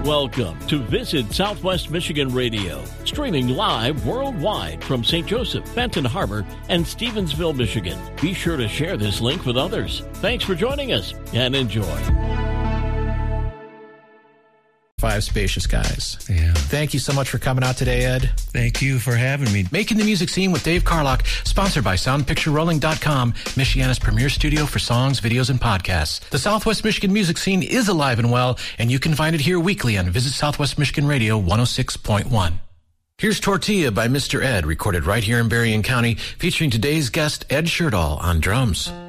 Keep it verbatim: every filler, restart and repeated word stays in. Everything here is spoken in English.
Welcome to Visit Southwest Michigan Radio, streaming live worldwide from Saint Joseph, Benton Harbor, and Stevensville, Michigan. Be sure to share this link with others. Thanks for joining us and enjoy. Five spacious guys. Yeah. Thank you so much for coming out today, Ed. Thank you for having me. Making the Music Scene with Dave Carlock, sponsored by sound picture rolling dot com, Michiana's premier studio for songs, videos, and podcasts. The Southwest Michigan Music Scene is alive and well, and you can find it here weekly on Visit Southwest Michigan Radio one oh six point one. Here's Tortilla by Mister Ed, recorded right here in Berrien County, featuring today's guest, Ed Scherdahl, on drums.